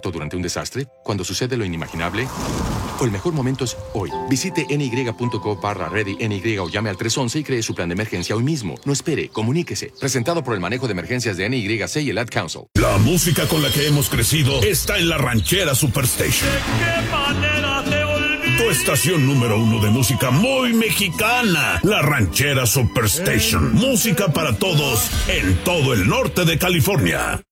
impacto durante un desastre? ¿Cuando sucede lo inimaginable? O el mejor momento es hoy. Visite ny.gov/ready NY o llame al 311 y cree su plan de emergencia hoy mismo. No espere, comuníquese. Presentado por el manejo de emergencias de NYC y el Ad Council. La música con la que hemos crecido está en la Ranchera Superstation. ¿De qué manera te olvidé? Tu estación número 1 de música muy mexicana. La Ranchera Superstation. Música para todos en todo el norte de California.